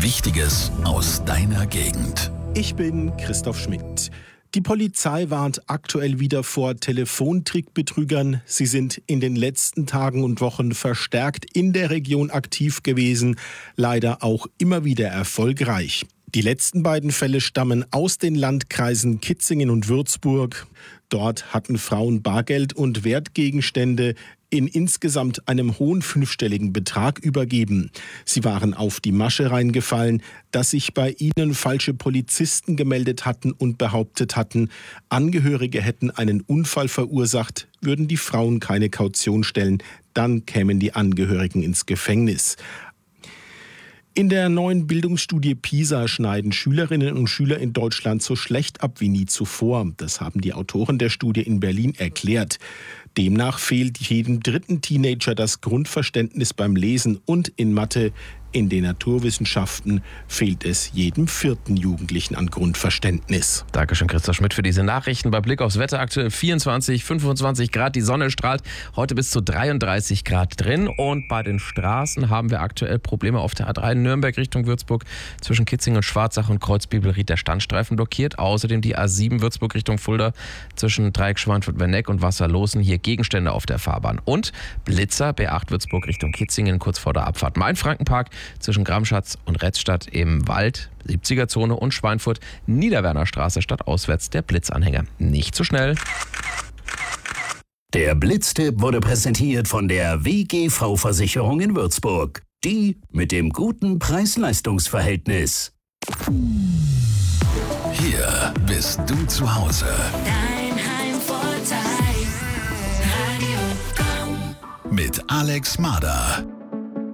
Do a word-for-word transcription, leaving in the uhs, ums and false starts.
Wichtiges aus deiner Gegend. Ich bin Christoph Schmidt. Die Polizei warnt aktuell wieder vor Telefontrickbetrügern. Sie sind in den letzten Tagen und Wochen verstärkt in der Region aktiv gewesen, leider auch immer wieder erfolgreich. Die letzten beiden Fälle stammen aus den Landkreisen Kitzingen und Würzburg. Dort hatten Frauen Bargeld und Wertgegenstände in insgesamt einem hohen fünfstelligen Betrag übergeben. Sie waren auf die Masche reingefallen, dass sich bei ihnen falsche Polizisten gemeldet hatten und behauptet hatten, Angehörige hätten einen Unfall verursacht, würden die Frauen keine Kaution stellen, dann kämen die Angehörigen ins Gefängnis. In der neuen Bildungsstudie PISA schneiden Schülerinnen und Schüler in Deutschland so schlecht ab wie nie zuvor. Das haben die Autoren der Studie in Berlin erklärt. Demnach fehlt jedem dritten Teenager das Grundverständnis beim Lesen und in Mathe. In den Naturwissenschaften fehlt es jedem vierten Jugendlichen an Grundverständnis. Dankeschön, Christoph Schmidt, für diese Nachrichten. Bei Blick aufs Wetter aktuell vierundzwanzig, fünfundzwanzig Grad, die Sonne strahlt, heute bis zu dreiunddreißig Grad drin. Und bei den Straßen haben wir aktuell Probleme auf der A drei Nürnberg Richtung Würzburg. Zwischen Kitzingen und Schwarzach und Kreuzbibelried der Standstreifen blockiert. Außerdem die A sieben Würzburg Richtung Fulda zwischen Dreieck Schweinfurt-Werneck und Wasserlosen. Hier Gegenstände auf der Fahrbahn. Und Blitzer B acht Würzburg Richtung Kitzingen kurz vor der Abfahrt. Main-Frankenpark zwischen Gramschatz und Retzstadt im Wald, siebziger Zone und Schweinfurt, Niederwerner Straße stadtauswärts der Blitzanhänger. Nicht zu schnell. Der Blitztipp wurde präsentiert von der W G V-Versicherung in Würzburg. Die mit dem guten Preis-Leistungs-Verhältnis. Hier bist du zu Hause. Dein Heimvorteil. Radio Komm. Mit Alex Mader.